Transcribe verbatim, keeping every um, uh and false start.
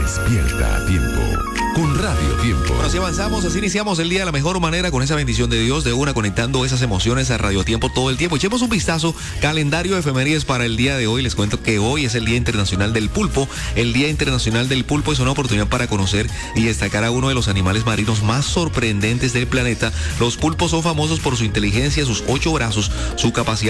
Despierta a tiempo con Radio Tiempo. Bueno, así avanzamos, así iniciamos el día de la mejor manera con esa bendición de Dios, de una conectando esas emociones a Radio Tiempo todo el tiempo. Echemos un vistazo, calendario de efemérides para el día de hoy. Les cuento que hoy es el Día Internacional del Pulpo. El Día Internacional del Pulpo es una oportunidad para conocer y destacar a uno de los animales marinos más sorprendentes del planeta. Los pulpos son famosos por su inteligencia, sus ocho brazos, su capacidad